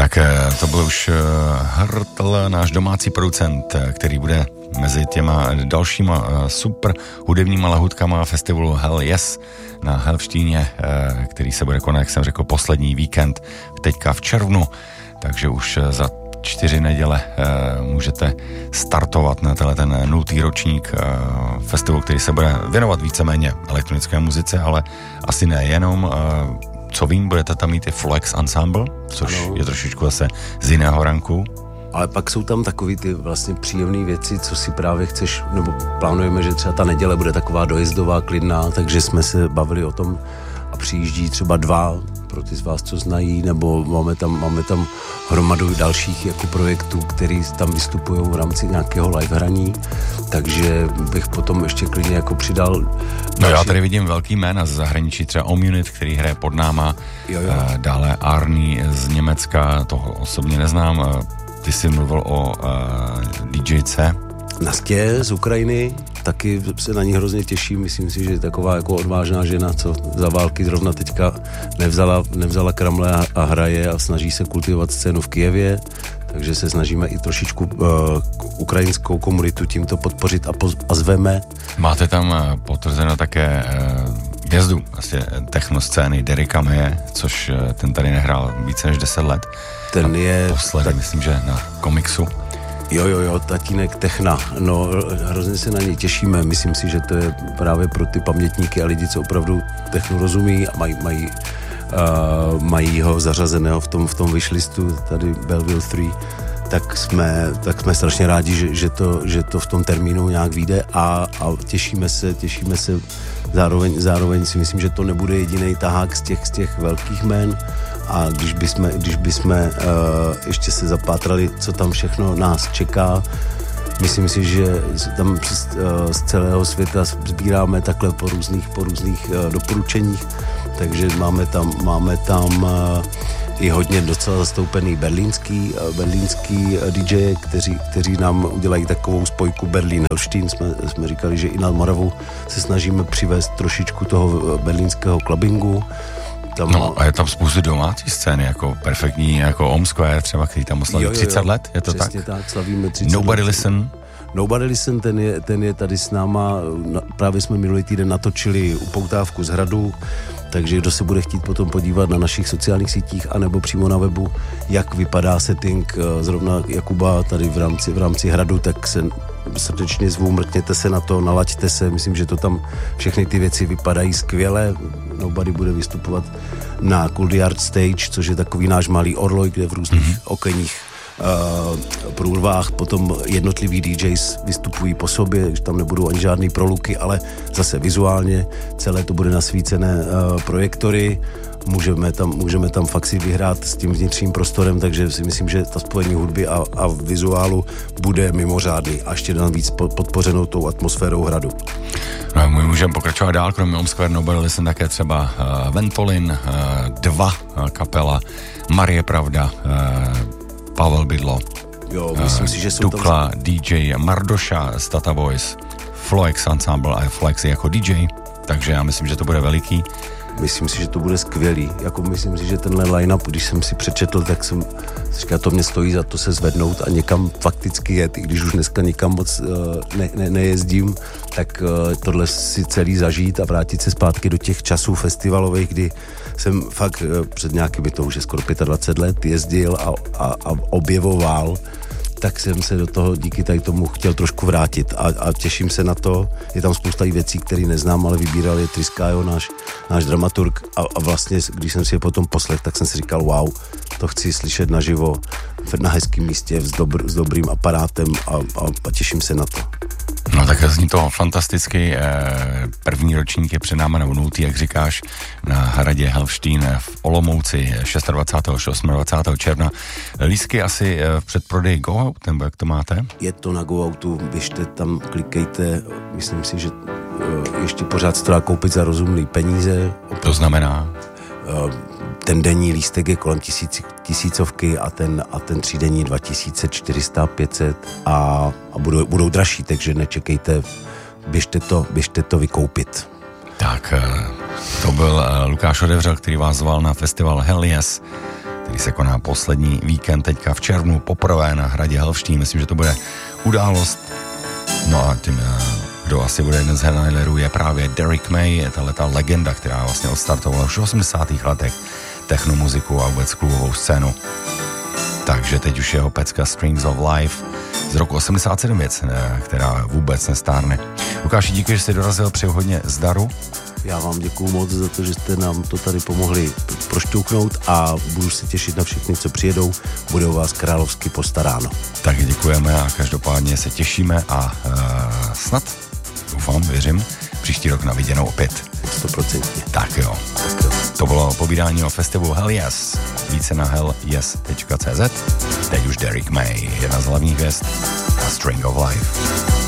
Tak to byl už Hrtl, náš domácí producent, který bude mezi těma dalšíma super hudebníma lahutkama festivalu Hell Yes na Helštíně, který se bude konat, jak jsem řekl, poslední víkend teďka v červnu, takže už za 4 neděle můžete startovat na ten 0. ročník festivalu, který se bude věnovat víceméně elektronické muzice, ale asi nejenom. Co vím, budete tam mít i Flex Ensemble, což ano, je trošičku zase z jiného ranku. Ale pak jsou tam takový ty vlastně příjemné věci, co si právě chceš, nebo plánujeme, že třeba ta neděle bude taková dojezdová, klidná, takže jsme se bavili o tom a přijíždí třeba 2 pro ty z vás, co znají, nebo máme tam hromadu dalších jako projektů, který tam vystupují v rámci nějakého live hraní, takže bych potom ještě klidně jako přidal. No já tady vidím velký jména z zahraničí, třeba Omunit, který hraje pod náma, jo. Dále Arnie z Německa, toho osobně neznám, ty jsi mluvil o DJce. Nastě z Ukrajiny, taky se na ní hrozně těším, myslím si, že je taková jako odvážná žena, co za války zrovna teďka nevzala kramle a hraje a snaží se kultivovat scénu v Kyjevě, takže se snažíme i trošičku ukrajinskou komunitu tímto podpořit a zveme. Máte tam potvrzeno také hvězdu vlastně technoscény Derricka Maye, což ten tady nehrál více než 10 let. Ten je... Posledně, myslím, že na komiksu. Jo, tatínek techna, no hrozně se na něj těšíme, myslím si, že to je právě pro ty pamětníky a lidi, co opravdu technu rozumí a mají ho zařazeného v tom wishlistu, tady Belleville 3, tak jsme strašně rádi, že to v tom termínu nějak vyjde a těšíme se, zároveň si myslím, že to nebude jediný tahák z těch velkých jmén. A když bychom ještě se zapátrali, co tam všechno nás čeká, myslím si, že tam z celého světa sbíráme takhle po různých doporučeních, takže máme tam i hodně docela zastoupený berlínský DJ, kteří nám udělají takovou spojku Berlín-Helštín. Jsme říkali, že i na Moravu se snažíme přivést trošičku toho berlínského clubbingu. No a je tam spoustu domácí scény, jako perfektní, jako Om Square třeba, který tam oslaví 30 let, je to tak? Přesně tak, slavíme 30 Nobody let. Listen? Nobody Listen, ten je tady s náma, právě jsme minulý týden natočili upoutávku z Hradu, takže kdo se bude chtít potom podívat na našich sociálních sítích anebo přímo na webu, jak vypadá setting zrovna Jakuba tady v rámci Hradu, tak se srdečně zvu, mrkněte se na to, nalaďte se, myslím, že to tam všechny ty věci vypadají skvěle. Nobody bude vystupovat na Cool the Art Stage, což je takový náš malý orloj, kde v různých okenních průrvách potom jednotliví DJs vystupují po sobě, že tam nebudou ani žádný proluky, ale zase vizuálně celé to bude nasvícené projektory, můžeme tam fakt si vyhrát s tím vnitřním prostorem, takže si myslím, že ta spojení hudby a vizuálu bude mimořádný a ještě navíc podpořenou tou atmosférou Hradu. No, můžeme pokračovat dál, kromě Om Square Nobody Listen také třeba Ventolin, 2 kapela, Marie Pravda, Pavel Bydlo, myslím si, že jsou Dukla, DJ Mardoša, Stata Boys, Flex Ensemble a Flex jako DJ, takže já myslím, že to bude veliký. Myslím si, že to bude skvělý. Jako myslím si, že tenhle line-up, když jsem si přečetl, tak jsem říkal, to mě stojí za to se zvednout a někam fakticky jet, i když už dneska nikam moc nejezdím, tak tohle si celý zažít a vrátit se zpátky do těch časů festivalových, kdy jsem fakt před nějakými, to už je skoro 25 let, jezdil a objevoval, tak jsem se do toho díky tady tomu chtěl trošku vrátit a těším se na to. Je tam spousta věcí, které neznám, ale vybíral je Triskájo, náš dramaturg a vlastně, když jsem si je potom poslech, tak jsem si říkal, wow, to chci slyšet naživo na hezkém místě s dobrým aparátem a těším se na to. No tak zní to fantasticky. První ročník je před náma, nebo 0., jak říkáš, na hradě Helštín v Olomouci 26. až 28. června. Lístky asi v předprodeji Go Out, nebo jak to máte? Je to na Go Outu, běžte tam, klikejte, myslím si, že ještě pořád se to dá koupit za rozumný peníze. To znamená? Ten denní lístek je kolem tisícovky a ten třídenní 2400, 500 a budou dražší, takže nečekejte, běžte to vykoupit. Tak, to byl Lukáš Odevřel, který vás zval na festival Hell Yes který se koná poslední víkend teďka v červnu poprvé na hradě Helvští. Myslím, že to bude událost. No a tím, kdo asi bude jeden z headlinerů, je právě Derrick May, je tato legenda, která vlastně odstartovala už v 80. letech technomuziku a vůbec klubovou scénu. Takže teď už jeho pecka Strings of Life z roku 87 věc, která vůbec nestárne. Lukáši, díky, že jsi dorazil, přeju hodně zdaru. Já vám děkuju moc za to, že jste nám to tady pomohli prošťouknout a budu se těšit na všechny, co přijedou. Bude o vás královsky postaráno. Tak děkujeme a každopádně se těšíme a snad, doufám, věřím, příští rok na viděnou opět. 100%. Tak jo. To bylo povídání o festivalu Hell Yes. Více na hellyes.cz. Teď už Derrick May, jedna z hlavních hvězd a String of Life.